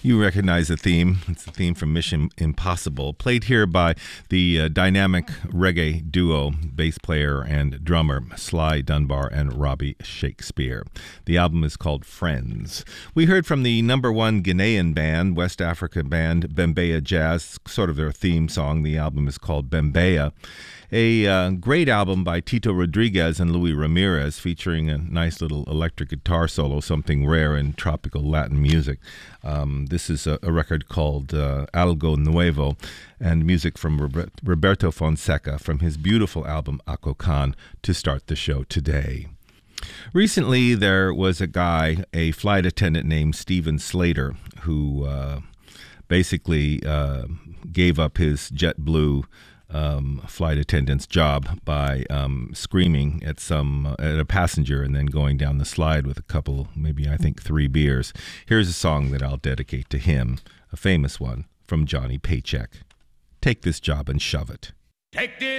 You recognize the theme. It's the theme from Mission Impossible, played here by the dynamic reggae duo, bass player and drummer Sly Dunbar and Robbie Shakespeare. The album is called Friends. We heard from the number one Ghanaian band, West African band, Bembeya Jazz, sort of their theme song. The album is called Bembeya. A great album by Tito Rodriguez and Louis Ramirez, featuring a nice little electric guitar solo, something rare in tropical Latin music. This is a record called Algo Nuevo, and music from Roberto Fonseca from his beautiful album Acocan to start the show today. Recently, there was a flight attendant named Steven Slater, who basically gave up his JetBlue flight attendant's job by screaming at a passenger and then going down the slide with a couple, maybe I think 3 beers. Here's a song that I'll dedicate to him, a famous one from Johnny Paycheck. Take this job and shove it. Take this